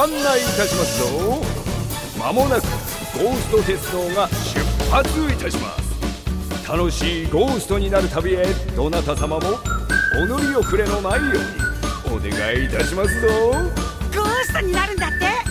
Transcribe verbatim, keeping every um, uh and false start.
案内いたしますぞ。まもなくゴースト鉄道が出発いたします。楽しいゴーストになる旅へ、どなた様もお乗り遅れのないようにお願いいたしますぞ。 ゴーストになるんだって。